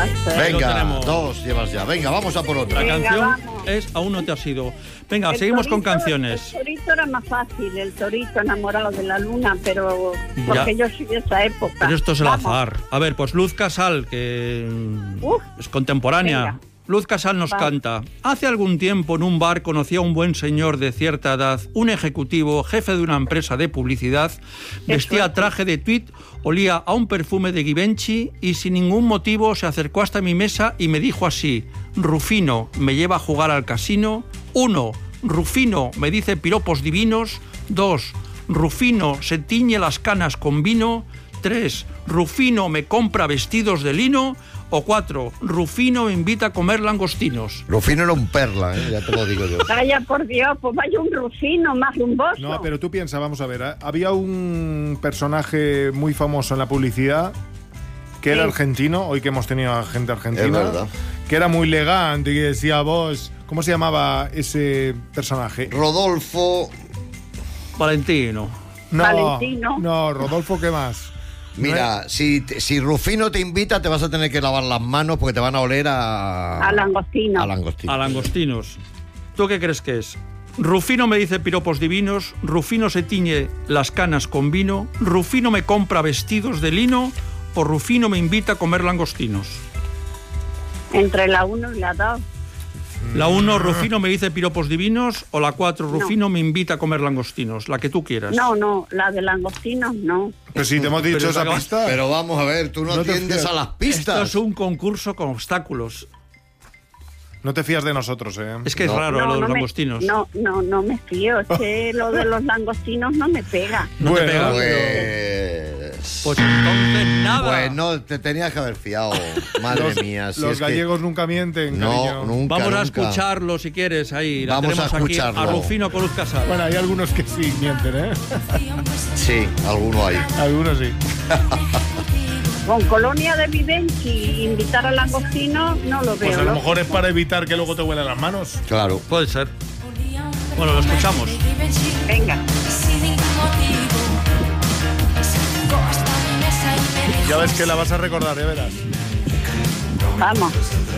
Venga, 2 llevas ya. Venga, vamos a por otra. La Venga, canción vamos. es Aún no te has ido. Venga, El seguimos con torito, canciones. El torito era más fácil, el torito enamorado de la luna, pero Ya. porque yo soy de esa época. Pero esto es el Vamos. azar. A ver, pues Luz Casal, que es contemporánea. Venga. Luz Casal nos canta: hace algún tiempo en un bar conocí a un buen señor de cierta edad, un ejecutivo, jefe de una empresa de publicidad, vestía traje de tweed, olía a un perfume de Givenchy y sin ningún motivo se acercó hasta mi mesa y me dijo así: Rufino, ¿me lleva a jugar al casino? 1. Rufino, me dice piropos divinos. 2. Rufino, se tiñe las canas con vino. 3. Rufino, me compra vestidos de lino. O 4. Rufino me invita a comer langostinos. Rufino era un perla, ya te lo digo yo. Vaya por Dios, pues vaya un Rufino más rumboso. No, pero tú piensas, vamos a ver, había un personaje muy famoso en la publicidad que era argentino, hoy que hemos tenido a gente argentina, Es verdad. que era muy elegante y decía vos, ¿cómo se llamaba ese personaje? Rodolfo. Valentino. No, Valentino. No, Rodolfo, ¿qué más? Mira, si Rufino te invita, te vas a tener que lavar las manos porque te van a oler A langostino. a langostino. A langostinos. ¿Tú qué crees que es? Rufino me dice piropos divinos, Rufino se tiñe las canas con vino, Rufino me compra vestidos de lino o Rufino me invita a comer langostinos. Entre la 1 y la 2. La 1, Rufino me dice piropos divinos, o la 4, Rufino me invita a comer langostinos, la que tú quieras. No, la de langostinos no. Pues si te hemos dicho Pero esa acabas- pista. Pero vamos a ver, tú no No te atiendes fías. a las Esto pistas. es un concurso con obstáculos. No te fías de nosotros, Es que es raro lo de los langostinos. No me fío, es que lo de los langostinos no me pega. No te pega. Pues entonces nada. Pues no, te tenías que haber fiado. Madre mía. Si los es que- gallegos nunca mienten, No, cariño. nunca. Vamos a nunca. escucharlo si quieres ahí. La Vamos a tenemos aquí escucharlo. a Rufino con Luz Casal. Bueno, hay algunos que sí mienten, ¿eh? Sí, alguno hay. Algunos sí. Con colonia de Vivenchi invitar al langostino no lo veo. Pues a lo ¿no? mejor es para evitar que luego te huelan las manos. Claro. Puede ser. Bueno, lo escuchamos. Venga. Ya ves que la vas a recordar, ya verás. Vamos.